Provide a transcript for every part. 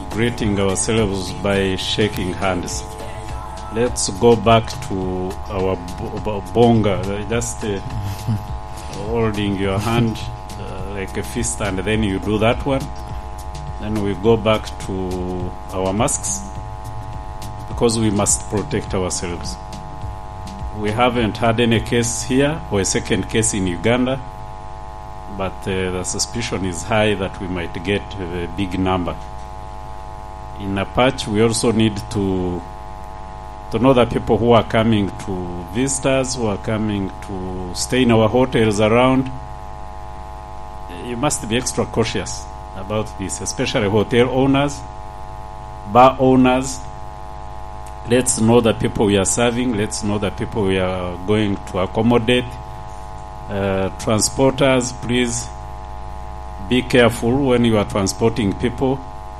greeting ourselves by shaking hands. Let's go back to our bonga, just holding your hand like a fist, and then you do that one. Then we go back to our masks, because we must protect ourselves. We haven't had any case here or a second case in Uganda, but the suspicion is high that we might get a big number. In Apache, we also need to know the people who are coming to visit us, who are coming to stay in our hotels around. You must be extra cautious about this, especially hotel owners, bar owners. Let's know the people we are serving. Let's know the people we are going to accommodate. Transporters, please be careful when you are transporting people.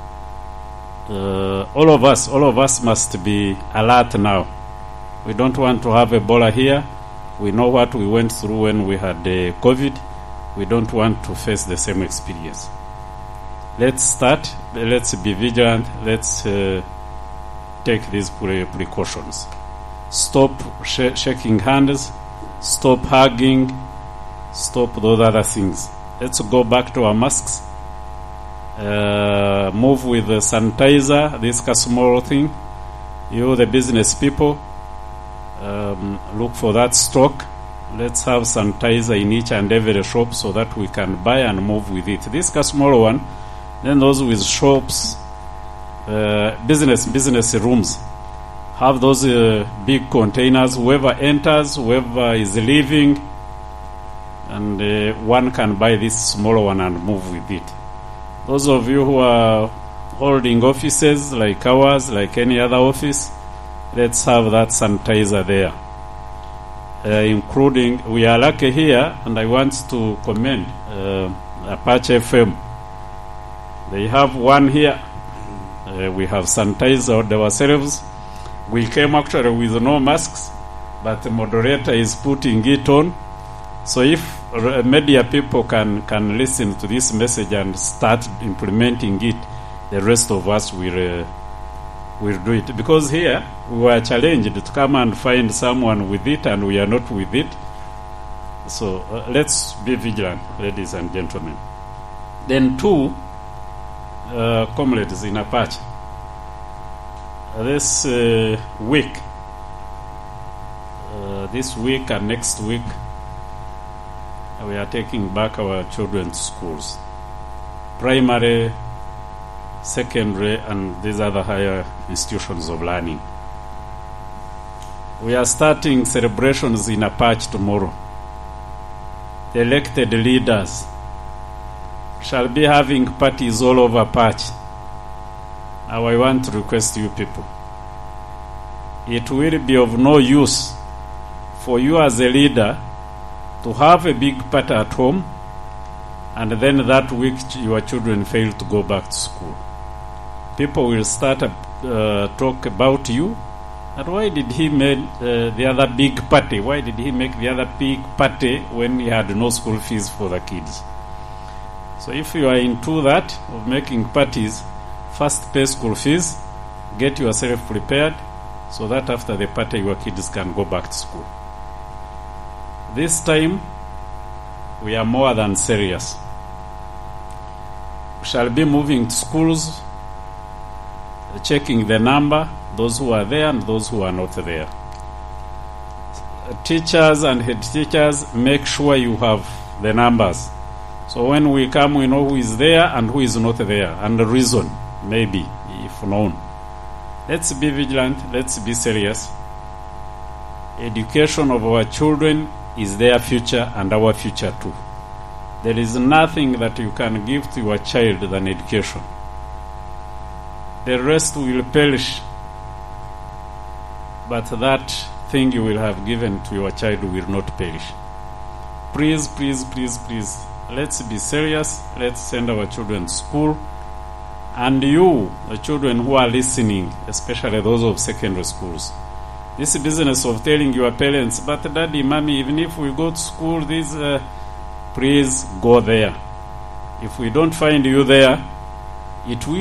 All of us must be alert now. We don't want to have Ebola here. We know what we went through when we had COVID. We don't want to face the same experience. Let's start. Let's be vigilant. Let's take these precautions. Stop shaking hands. Stop hugging. Stop those other things. Let's go back to our masks. Move with the sanitizer. This is a small thing. You, the business people, look for that stock. Let's have sanitizer in each and every shop so that we can buy and move with it. This is a small one. Then those with shops, business rooms, have those big containers. Whoever enters, whoever is leaving, and one can buy this small one and move with it. Those of you who are holding offices like ours, like any other office, let's have that sanitizer there. Including, we are lucky here, and I want to commend Apache FM. They have one here. We have sanitized ourselves. We came actually with no masks, but the moderator is putting it on. So if media people can listen to this message and start implementing it, the rest of us will do it. Because here we were challenged to come and find someone with it, and we are not with it. So let's be vigilant, ladies and gentlemen. Then two, comrades in Apache. This week and next week, we are taking back our children to schools. Primary, secondary, and these other higher institutions of learning. We are starting celebrations in Apache tomorrow. The elected leaders shall be having parties all over Apache. Now I want to request you people, it will be of no use for you as a leader to have a big party at home, and then that week your children fail to go back to school. People will start talk about you. And why did he make the other big party? Why did he make the other big party when he had no school fees for the kids? So if you are into that, of making parties, first pay school fees, get yourself prepared, so that after the party your kids can go back to school. This time, we are more than serious. We shall be moving to schools, checking the number, those who are there and those who are not there. Teachers and head teachers, make sure you have the numbers. So when we come, we know who is there and who is not there, and the reason, maybe, if known. Let's be vigilant, let's be serious. Education of our children is their future and our future too. There is nothing that you can give to your child than education. The rest will perish, but that thing you will have given to your child will not perish. Please, please, please, please, let's be serious. Let's send our children to school. And you, the children who are listening, especially those of secondary schools, this business of telling your parents, but daddy, mommy, even if we go to school, please go there. If we don't find you there, it will